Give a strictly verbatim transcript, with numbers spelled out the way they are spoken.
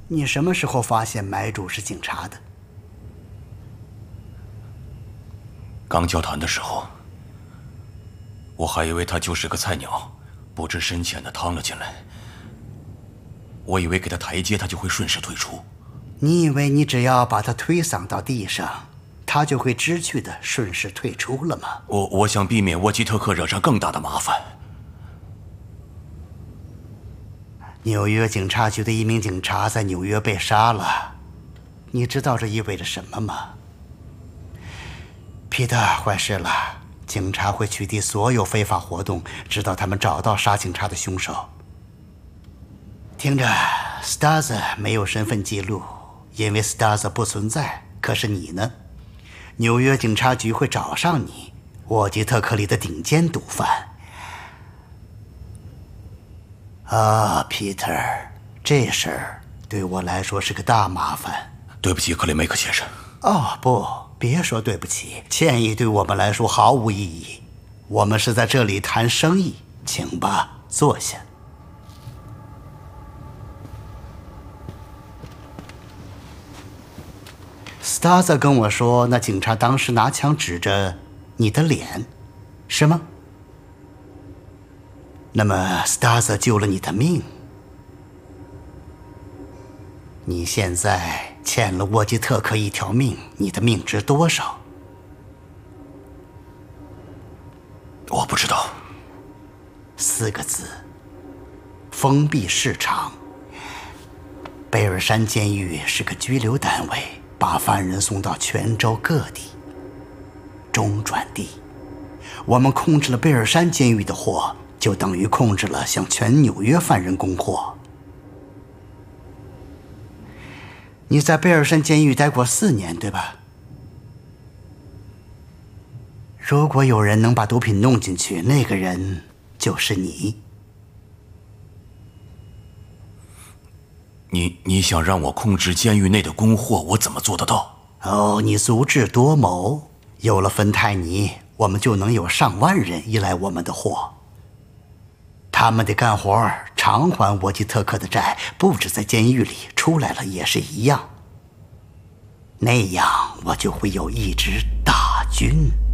你什么时候发现买主是警察的？ 刚交谈的时候，我还以为他就是个菜鸟，不知深浅的趟了进来。我以为给他台阶，他就会顺势退出。 你以为你只要把他推搡到地上，他就会知趣的顺势退出了吗？ 我我想避免沃基特克惹上更大的麻烦。 纽约警察局的一名警察在纽约被杀了，你知道这意味着什么吗？皮特，坏事了！警察会取缔所有非法活动，直到他们找到杀警察的凶手。听着 ，Stazza 没有身份记录，因为 Stazza 不存在。可是你呢？纽约警察局会找上你，沃基特克里的顶尖毒贩。啊，皮特，这事儿对我来说是个大麻烦。 对不起，克雷梅克先生。 哦，不，别说对不起，歉意对我们来说毫无意义。我们是在这里谈生意，请吧，坐下。Stazza 跟我说，那警察当时拿枪指着你的脸，是吗？那么 Stazza 救了你的命，你现在欠了沃基特克一条命，你的命值多少？ 我不知道。 四个字：封闭市场。贝尔山监狱是个拘留单位，把犯人送到全州各地。中转地，我们控制了贝尔山监狱的货，就等于控制了向全纽约犯人供货。你在贝尔山监狱待过四年，对吧？如果有人能把毒品弄进去，那个人就是你。 你你想让我控制监狱内的供货，我怎么做得到？ 哦，你足智多谋。有了芬太尼，我们就能有上万人依赖我们的货。他们得干活，偿还沃基特克的债，不止在监狱里，出来了也是一样。那样，我就会有一支大军。